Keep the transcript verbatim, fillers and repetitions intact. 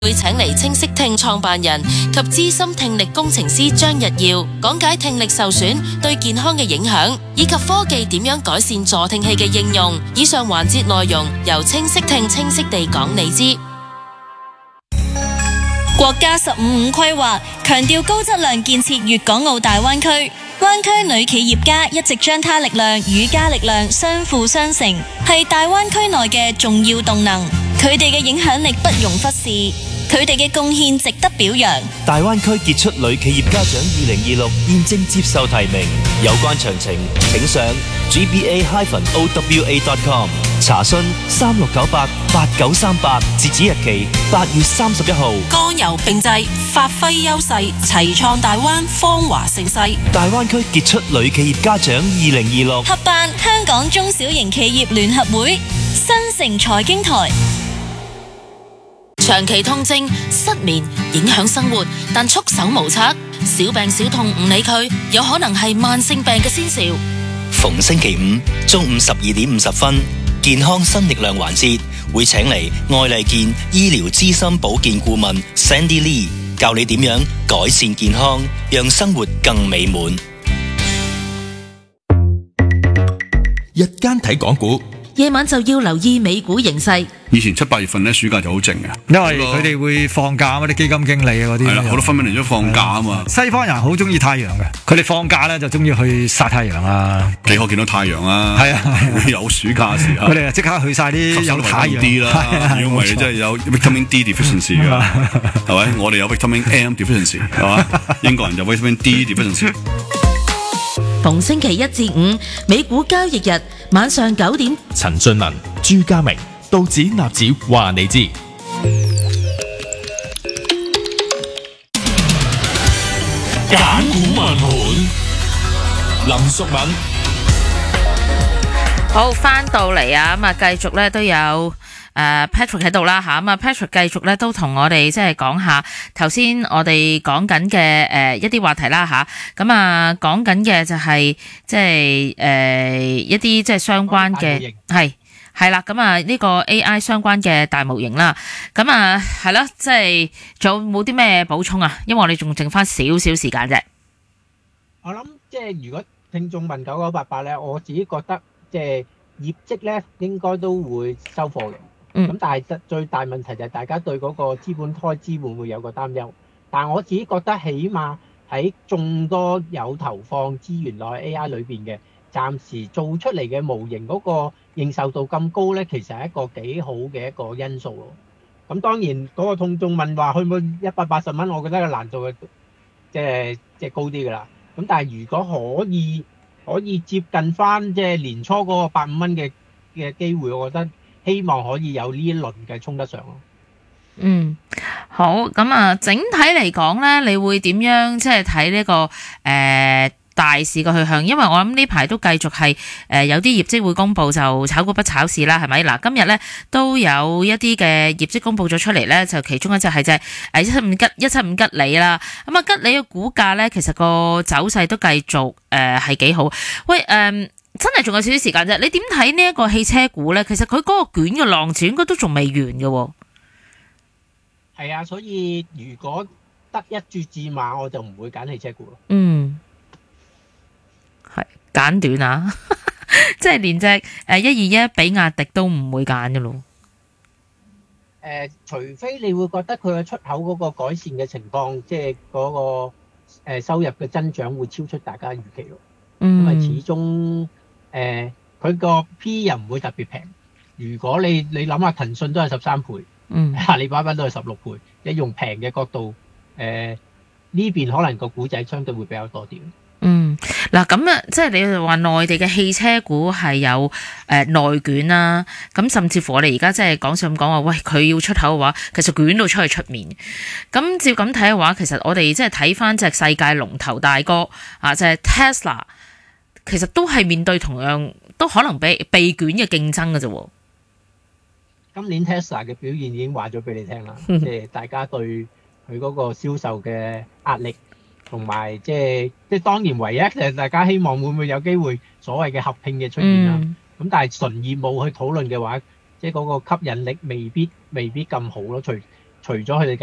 會請嚟清晰聽創辦人及資深聽力工程師張日耀講解聽力受損對健康嘅影響，以及科技點樣改善助聽器嘅應用。以上環節內容由清晰聽清晰地講你知。 國家十五五規劃強調高質量建設粵港澳大灣區，灣區女企業家一直將她力量與家力量相輔相成，係大灣區內嘅重要動能。佢哋嘅影響力不容忽視，佢哋嘅貢獻值得表揚。 大灣區傑出女企業家獎二零二六現正接受提名，有關詳情請上 g b a dash o w a dot com 查詢三六九八八九三八，截止日期八月三十一號。 剛柔並濟，發揮優勢，齊創大灣芳華盛世。 大灣區傑出女企業家獎二零二六合辦香港中小型企業聯合會，新城財經台。 長期痛症、失眠影響生活，但束手無策，小病小痛唔理佢，有可能係慢性病嘅先兆。 逢星期五中午十二點五十分，健康新力量環節會請嚟愛麗健醫療資深保健顧問 Sandy Lee 教你點樣改善健康，讓生活更美滿。 日間睇港股， 夜晚就要留意美股形勢。 以前七八月份咧，暑假就好靜嘅， 因為佢哋會放假啊嘛，啲基金經理啊嗰啲。 係啦，好多分分鐘都放假啊嘛。 西方人好中意太陽嘅，佢哋放假咧就中意去曬太陽啊。 幾可見到太陽啊？ 係啊， 會有暑假時候。 佢哋即刻去晒啲有太陽啲啦。如果唔係，真係有 vitamin D deficiency 㗎，係咪？我哋有 vitamin M deficiency 係嘛？英國人有 vitamin D deficiency。 逢星期一至五，美股交易日晚上九點， 陳俊文、朱家明、道指納指話你知。揀股問盤，林淑敏。 好，翻到嚟啊，咁啊，繼續咧都有。誒、uh, Patrick 喺度啦吓，咁啊 Patrick 繼續咧都同我哋即係講下頭先我哋講緊嘅誒一啲話題啦吓，咁啊講緊嘅就係即係誒一啲即係相關嘅係係啦，咁啊呢個 A I 相關嘅大模型啦，咁啊係咯，即係仲有冇啲咩補充啊？因為我哋仲剩翻少少時間啫。 我諗即係如果聽眾問九九八八咧，我自己覺得即係業績咧應該都會收貨嘅。咁、嗯、但係最大問題就係大家對嗰個資本開支會唔會有個擔憂？但係我自己覺得起碼喺眾多有投放資源落去 A I 裏邊嘅，暫時做出嚟嘅模型嗰個認受度咁高咧，其實係一個幾好嘅一個因素咯。咁當然嗰個聽眾問話去唔去一百八十蚊，我覺得個難度係即係即係高啲㗎啦。咁但係如果可以可以接近翻即係年初嗰個百五蚊嘅嘅機會，我覺得。希望可以有呢一輪嘅衝得上咯。 嗯，好，咁啊，整體嚟講咧，你會點樣即係睇呢個誒、呃、大市嘅去向？因為我諗呢排都繼續係誒、呃、有啲業績會公布，就炒股不炒市啦，係咪？嗱，今日咧都有一啲嘅業績公布咗出嚟咧，就其中一隻係隻誒一七五吉一七五吉利啦。咁啊，吉利嘅股價咧，其實個走勢都繼續誒係幾好。喂，誒、呃。真係仲有少少時間啫，你點睇呢一個汽車股咧？其實佢嗰個捲嘅浪潮應該都仲未完嘅喎。 係啊，所以如果得一注字馬，我就唔會揀汽車股咯。 嗯，係揀短啊，即係連隻誒一二一比亞迪都唔會揀嘅咯。誒、 呃，除非你會覺得佢嘅出口嗰個改善嘅情況，即係嗰個誒收入嘅增長會超出大家預期咯。 嗯， 因為始終。誒，佢個 P 又唔會特別平。如果你你諗下，騰訊都係十三倍， 嗯， 阿里巴巴都係十六倍。你用平嘅角度，誒呢邊可能個股仔相對會比較多啲。 嗯，嗱咁啊，即係你話內地嘅汽車股係有誒、呃、內卷啦，咁甚至乎我哋而家即係講笑咁講話，喂佢要出口嘅話，其實捲到出去出面。咁照咁睇嘅話，其實我哋即係睇翻隻世界龍頭大哥啊，就係 Tesla。其實都係面對同樣都可能被被捲嘅競爭嘅啫。 今年 Tesla 嘅表現已經話咗俾你聽啦，即係大家對佢嗰個銷售嘅壓力，同埋即係即係當然唯一就係大家希望會唔會有機會所謂嘅合併嘅出現啦。咁、嗯、但係純業務去討論嘅話，即係嗰個吸引力未必未必咁好咯。除除咗佢哋